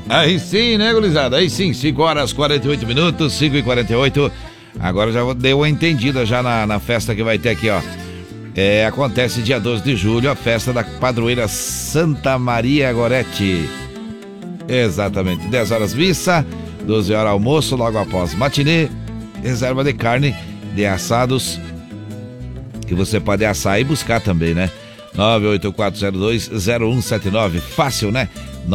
Aí sim, né, gurizada? Aí sim, 5 horas 48 minutos, 5h48. Agora já deu uma entendida já na festa que vai ter aqui, ó. Acontece dia 12 de julho, a festa da padroeira Santa Maria Gorete. Exatamente, 10 horas missa, 12 horas almoço, logo após matinê, reserva de carne, de assados, que você pode assar e buscar também, né? 984020179, fácil, né?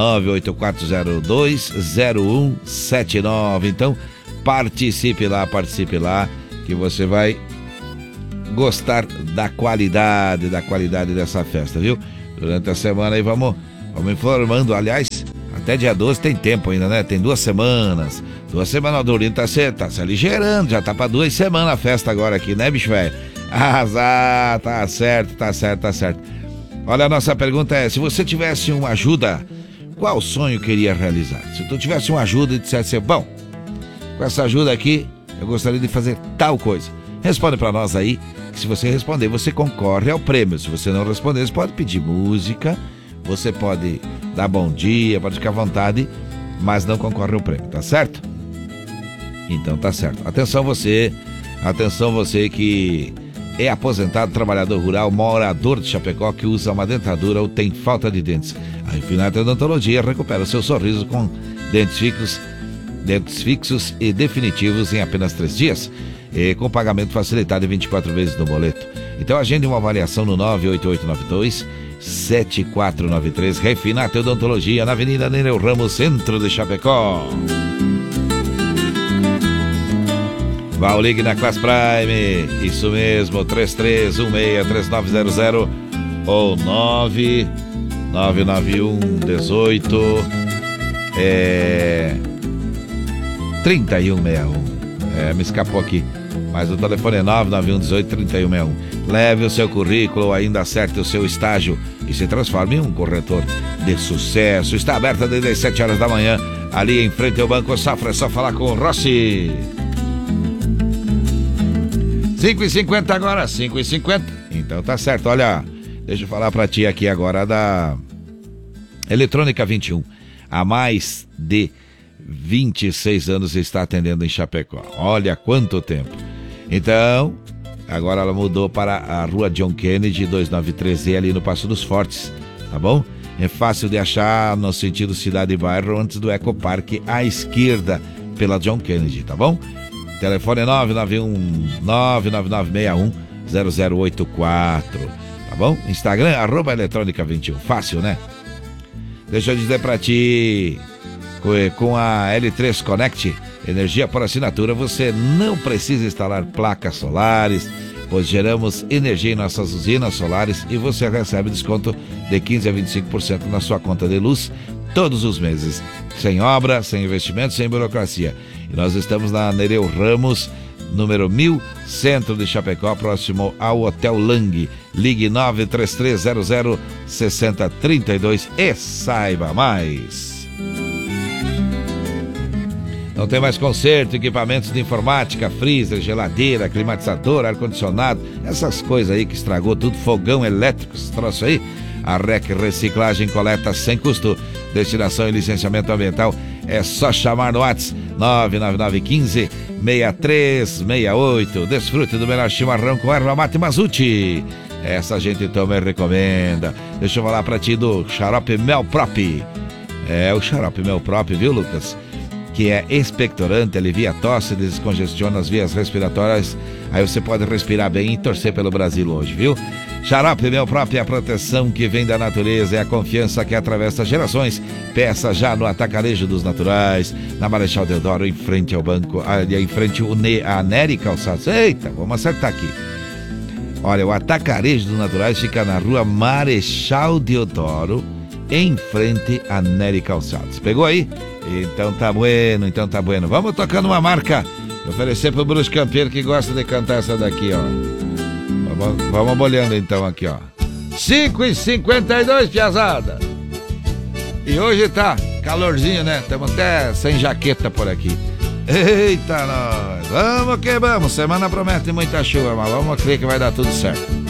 984020179. Então, participe lá, que você vai gostar da qualidade dessa festa, viu? Durante a semana aí vamos informando, aliás, até dia 12 tem tempo ainda, né? Tem 2 semanas. 2 semanas, o Dorinho tá se aligeirando, já tá pra 2 semanas a festa agora aqui, né, bicho velho? Tá certo. Olha, a nossa pergunta é: se você tivesse uma ajuda, qual sonho queria realizar? Se tu tivesse uma ajuda e dissesse, bom, com essa ajuda aqui, eu gostaria de fazer tal coisa. Responde pra nós aí, que se você responder, você concorre ao prêmio. Se você não responder, você pode pedir música, você pode dar bom dia, pode ficar à vontade, mas não concorre ao prêmio, tá certo? Então tá certo. Atenção você que é aposentado, trabalhador rural, morador de Chapecó, que usa uma dentadura ou tem falta de dentes. A Refinate Odontologia recupera o seu sorriso com dentes fixos e definitivos em apenas 3 dias, e com pagamento facilitado em 24 vezes no boleto. Então agende uma avaliação no 98892-7493. Refinate Odontologia, na Avenida Nereu Ramos, centro de Chapecó. Vá, ligue na Class Prime, isso mesmo, 3316-3900 ou 99118 3161. Me escapou aqui, mas o telefone é 99118-3161. Leve o seu currículo, ainda acerte o seu estágio e se transforme em um corretor de sucesso. Está aberta desde as 7 horas da manhã, ali em frente ao Banco Safra. É só falar com o Rossi. 5h50 agora, 5h50. Então tá certo, olha, deixa eu falar pra ti aqui agora da Eletrônica 21. Há mais de 26 anos está atendendo em Chapecó. Olha quanto tempo. Então, agora ela mudou para a Rua John Kennedy 293E, ali no Passo dos Fortes, tá bom? É fácil de achar no sentido cidade e bairro, antes do Ecoparque, à esquerda, pela John Kennedy, tá bom? Telefone é 99961-0084, tá bom? Instagram, @eletrônica21. Fácil, né? Deixa eu dizer pra ti, com a L3 Connect, energia por assinatura, você não precisa instalar placas solares, pois geramos energia em nossas usinas solares e você recebe desconto de 15% a 25% na sua conta de luz todos os meses. Sem obra, sem investimento, sem burocracia. E nós estamos na Nereu Ramos, número 1000, centro de Chapecó, próximo ao Hotel Lang. Ligue 933006032 e saiba mais. Não tem mais conserto, equipamentos de informática, freezer, geladeira, climatizador, ar-condicionado, essas coisas aí que estragou tudo, fogão elétrico, esse troço aí. A REC Reciclagem coleta sem custo. Destinação e licenciamento ambiental é só chamar no WhatsApp 99915-6368. Desfrute do melhor chimarrão com erva mate Mazuti. Essa gente também recomenda. Deixa eu falar pra ti do xarope Mel Prop. É o xarope Mel Prop, viu, Lucas? Que é expectorante, alivia a tosse, descongestiona as vias respiratórias. Aí você pode respirar bem e torcer pelo Brasil hoje, viu? Xarope Mel Prop é a proteção que vem da natureza, é a confiança que atravessa gerações. Peça já no Atacarejo dos Naturais, na Marechal Deodoro, em frente ao banco, em frente a Nery Calçados. Eita, vamos acertar aqui. Olha, o Atacarejo dos Naturais fica na rua Marechal Deodoro, em frente a Nery Calçados. Pegou aí? Então tá bueno. Vamos tocando uma marca. Oferecer pro Bruce Campeiro, que gosta de cantar essa daqui, ó. Vamos bolhando então aqui, ó. 5h52, piazada. E hoje tá calorzinho, né? Estamos até sem jaqueta por aqui. Eita, nós. Vamos que vamos. Semana promete muita chuva, mas vamos crer que vai dar tudo certo.